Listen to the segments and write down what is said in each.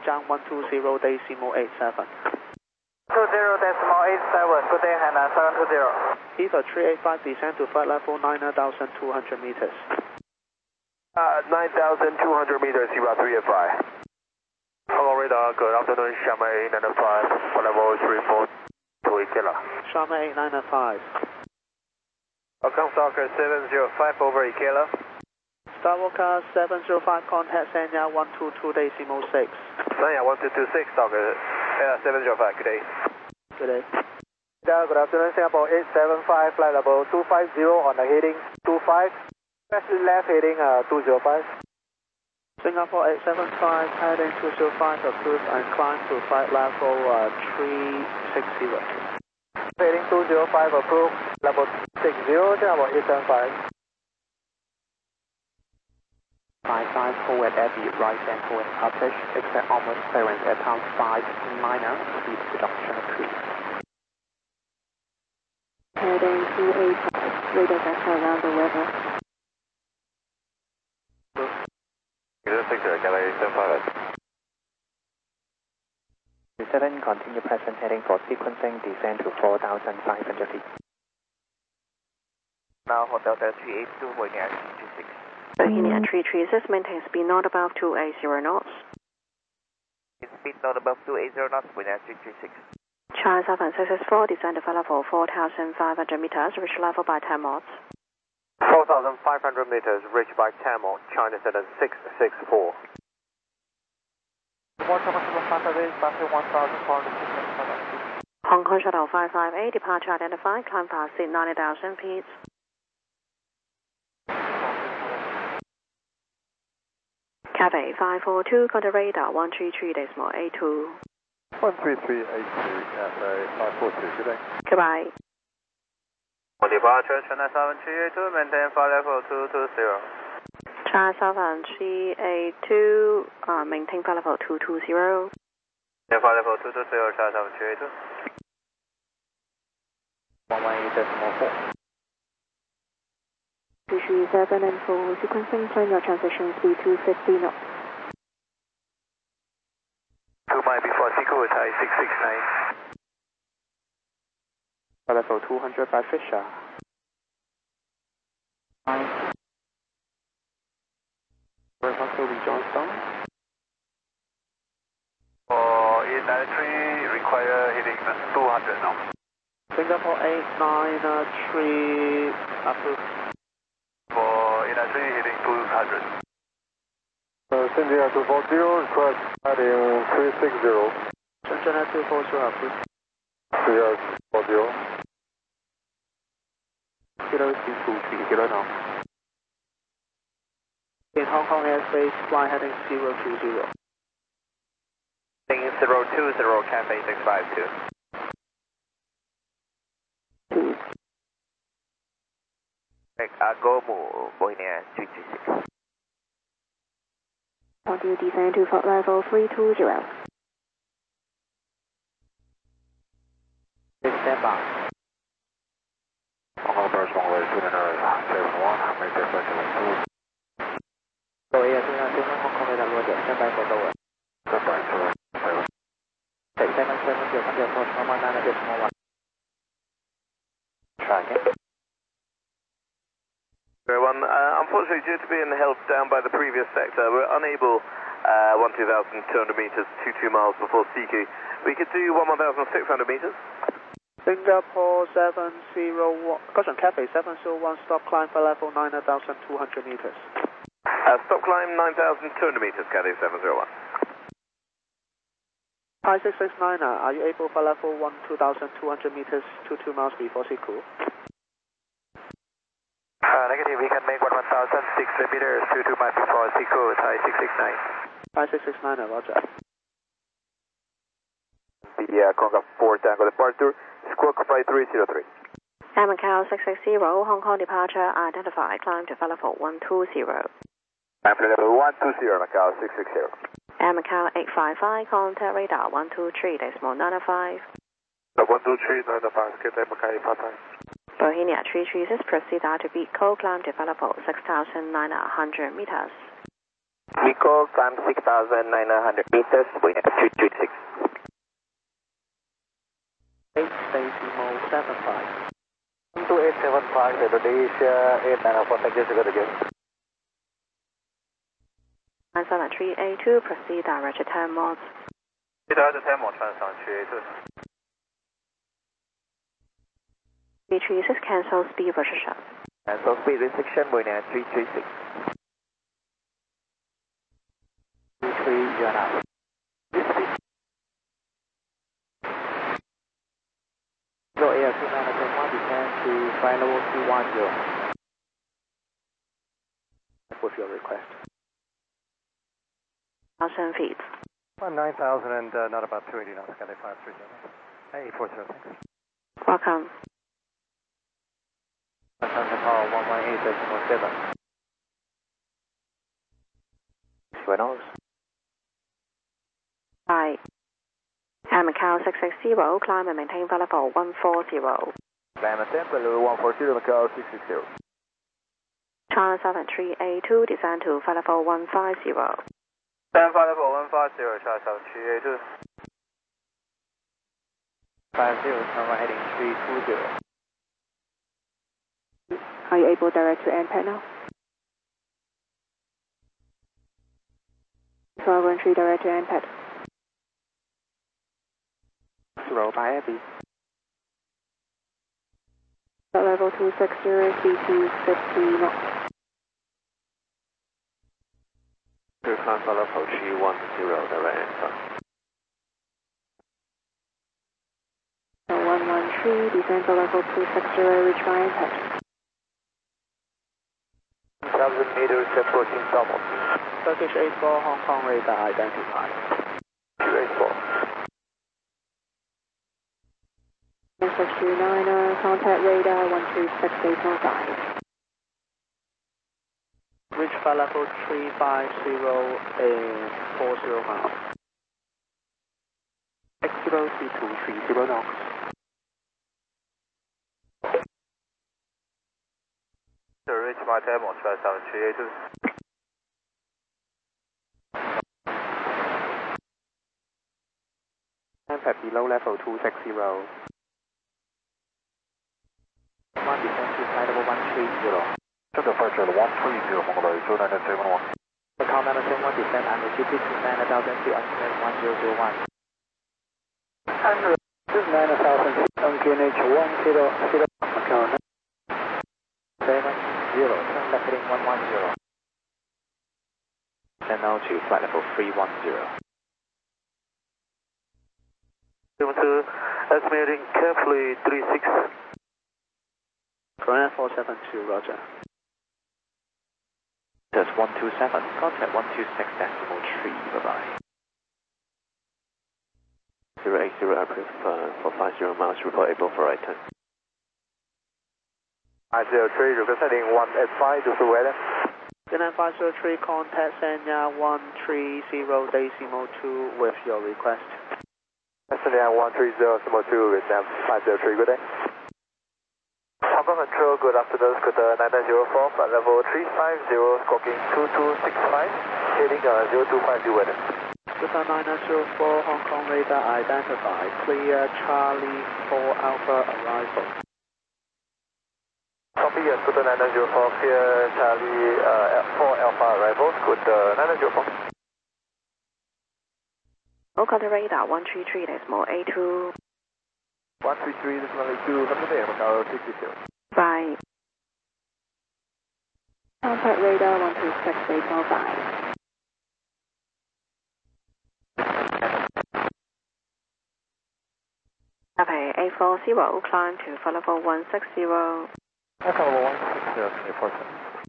Zhang 120.87. 20.87, good day, Hainan 720. EVA 385, descend to flight level 9,200 meters. 9,200 meters, EVA 385. Hello, radar, good afternoon, Sharma 895, flight level 34 to Ikela. Sharma 895. Welcome, Stalker 705 over Ikela. Skywalker 705, contact Sanya 122.6. Sanya 1226, Stalker 705, good day. Good day. Good afternoon, Singapore 875, flight level 250 on the heading 25. Left heading 205. Singapore 875, heading 205, approved and climb to flight level 360. Heading 205, approved, level 60, Singapore 875. 55 forward at the right and forward approach, expect almost clearance at pound 5 minor, speed reduction approved. Heading 285, radar vector around the weather. 7, continue present heading for sequencing, descend to 4,500 feet. Now Hotel 382, waiting at 26. Bohemia 336, maintain speed not above 280 knots. Speed not above 280 knots, waiting at 336. China 7664, descend to flight level 4,500 meters, reach level by 10 knots. 4,500 meters, reached by Tamil, China 7664. Hong Kong Shuttle 558, departure identified, climb fast at 90,000 feet. Cathay 542, contact radar 133.82. 13382, Cathay 542, good day. Goodbye. Departure China 7382, maintain flight level 220. China 7382, maintain flight level 220. Maintain flight level 220, China 7382. 118.4. 337 and 4, sequencing, plan your transition speed 250 knots. 2 miles before Seco, Thai 669. Level 200 by Fisher. Hotel Johnstone. For 893, require heading 200 now. Singapore 893, approved. For 893, heading 200. Shenzhen 240, request heading 360. Shenzhen 240, approved. Shenzhen 240. Kilo 223, kilo now. In Hong Kong airspace, fly heading 020. Heading 020, Cathay 652. 2. Gomu, Bohemia 336. Continue descend to flight level 320. Stand by. Hong Kong Birds runway 29, 71, make that circulation. So, yeah, Hong Kong radar loaded, stand by for lower. Stand by, sir. 770, approach 119.1. Try again. Everyone, unfortunately, due to being held down by the previous sector, we're unable 1,200 meters, 22 miles before Siku. We could do 1,600 meters. Singapore 701, caution Cathay 701, stop climb for level 9,200 meters. Stop climb 9,200 meters, Cathay 701. Hi 669, are you able for level 2,200 meters, 22 miles before Siku? Negative, we can make 1,600 meters, 22 miles before Siku, Thai 669. Hi 669, roger. The Conga 4 Tango departure, Squawk 5303. Macau 660, Hong Kong departure identified, climb to flight level 120. I'm flight level 120, Macau 660. Macau 855, contact radar 123.95. 123.95, get that Macau 855. Bohemia 336, proceed to beat code, climb to flight level 6,900 meters. Eco climb 6,900 meters, wind at 336. 8.75. 2875 Indonesia 8904, thank you, good again. 97382, proceed direct to 10 knots. Direct to 10 knots, transfer 382. 336, cancel speed restriction. Cancel speed restriction, wind at 336. 23, you're out. Go Air 2901, descend to flight level 210. With your request. 1,000 feet. 9,000 and not about 280 knots, Skyday 537. 840, thanks. Welcome. Nepal 118.7. Buenos. Hi. Macau 660, climb and maintain flight level 140. Climb and maintain level 140, Macau 660. China 7382, descend to flight level 150. Descend flight level 150, China 7382. 50, number heading 320. Are you able direct to NPAD now? 1213 direct to NPAD. 0 by Abby. Level 260, CT 50 knots. Climb flight level 310, direct answer. 113, descend to level 260, reach by NPAD. 1,000 meters approaching Southwest. Turkish 84, Hong Kong radar identified. 284. 629, contact radar 126.815. Reach flight level 350 in 40 miles. X0C230 knots. Reach my demo, try 7382. NPAD below level 260. 1 descend to flight level 130. Check departure 130, Mongol 2971. Macau 971 descend and repeated to 9,000 feet until 1001. This is 9,000 feet on QNH 100, Macau 70, turn left heading 110. Send now to flight level 310. 72, estimating carefully 36. Korean 472, roger. That's 127, contact 126.3, bye-bye. 080, approved for 50 miles, report able for right turn. 503, request heading 185, to weather. Vietnam 503, contact Sanya 130.2 with your request. Sanya 130.2, Vietnam 503, good day. Hong Kong Control, good afternoon, Scooter 9904, flight level 350, squawking 2265, heading 0250 weather. Scooter 9904, Hong Kong radar identified, clear Charlie 4 Alpha arrival. Copy, Scooter 9904, clear Charlie 4 Alpha arrival, Scooter 9904. Local radar 133, decimal 82. 133, this is 2, have a good day, Macau 660. Bye. Contact radar 126.815. Okay, 840, climb to flight level 160. Echo 160, 47.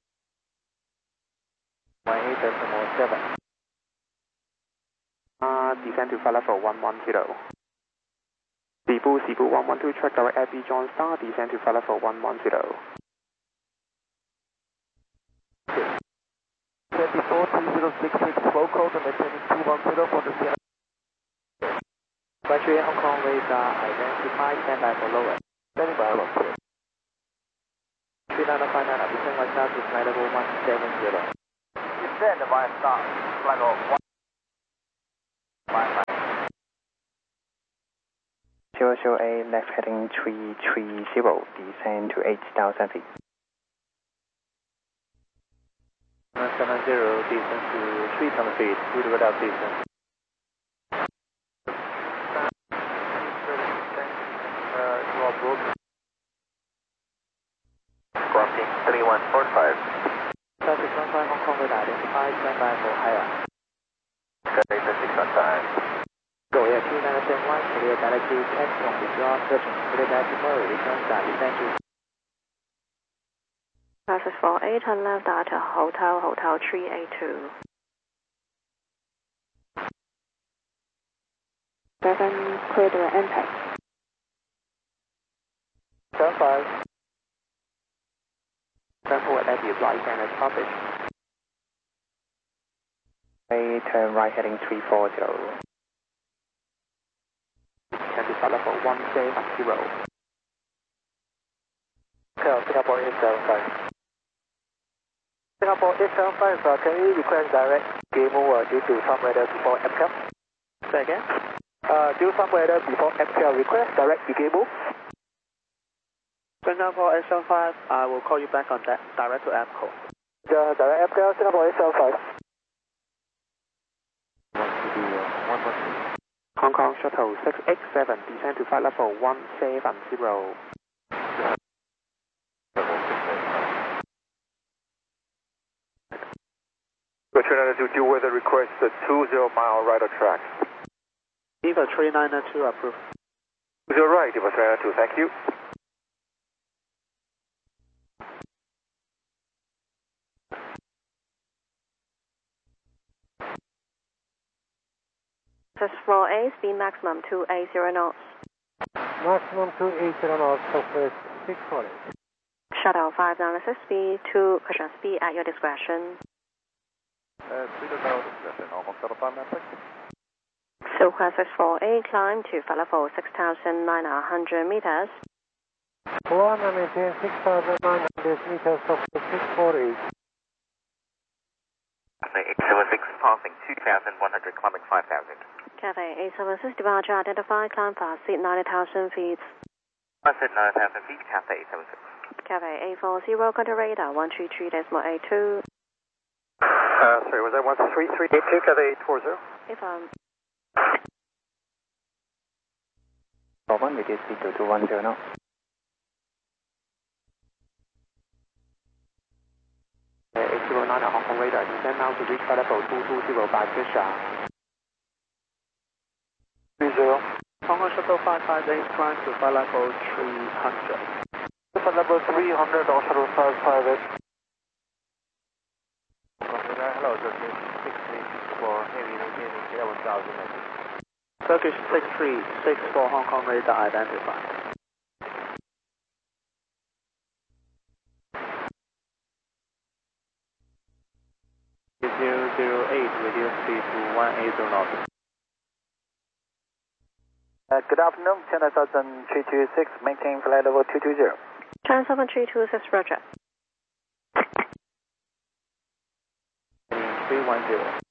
18.7. Descend to flight level 110. Cebu 112, track direct Abbey John Star, descend to flight level 110. 243066, roll call to maintaining 210 for the Sierra. Graduate Hong Kong radar identified, stand by for lower. Standing by, hello. 3959, descend right south to flight level 170. Descend via start, flight level 155. 00A, left heading 330, descend to 8,000 feet. 170, descend to 3,000 feet, good without descent. Crossing 3145. Traffic 15 Hong Kong radar, identify, stand by for higher. Sky 6 on time. Go air 297, clear directly, text from withdraw, searching, clear directly, return, start, descent to Passes 48, turn left at Hotel 382. 7, clear the impact. 75. turn forward at the right and as published. Turn right heading 340. Can be followed for 170. Singapore 875. Singapore 875, can you request direct GAMO due to some weather before MCAL? Say again? Due some weather before MCAL, request direct GAMO. Singapore 875, I will call you back on that direct to APCO. The direct MCAL, Singapore 875. Hong Kong Shuttle 687, descend to flight level 170. Trinidad 22 weather request a 20-mile right of track. EVA 392 approved. 20 right, EVA 392, thank you. This floor A, speed maximum 280 knots. Maximum 280 knots, surface 640. Shuttle 5 analysis, speed speed at your discretion. Speed at our discretion, almost out of 5 metrics. Silkwest 4A, climb to flight level 6,900 meters. One, I maintain 6,900 meters, surface 640. Cathay 876, passing 2,100, climbing 5,000. Cathay 876, departure identified, climb fast, seat 90,000 feet. I said 9,000 feet, Cathay 876. Cathay 840, contact radar 133.82. Sorry, was that 13382, Cathay 840? If One, reduce speed to 210 knots. At Hong Kong radar, descend now to reach flight level 220 by pressure. 30. Hong Kong Shuttle 558, climb to flight level 300. Flight level 300, all shuttle 558. Hello, Turkish 6364, heavy maintaining 11,000 meters. Turkish 6364 Hong Kong radar identified. Reduce speed to 180 knots. Good afternoon, China Southern 326, maintain flight level 220. China Southern 326, roger. 310.